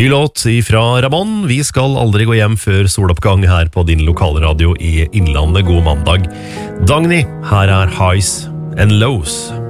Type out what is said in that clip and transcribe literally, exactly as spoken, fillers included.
Ny låt fra Ramón. Vi skal aldri gå hjem før soloppgang her på din lokalradio i Innlandet. God mandag. Dagny, her er Highs and Lows.